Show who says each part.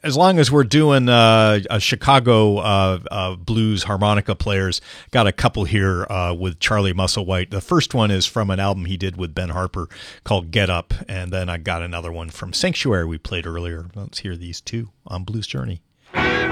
Speaker 1: as long as we're doing a Chicago blues harmonica players, got a couple here with Charlie Musselwhite. The first one is from an album he did with Ben Harper called Get Up, and then I got another one from Sanctuary we played earlier. Let's hear these two on Blues Journey.